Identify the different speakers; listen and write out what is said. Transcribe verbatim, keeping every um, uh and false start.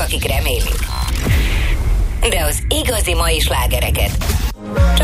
Speaker 1: akik remélik. De az igazi mai slágereket csak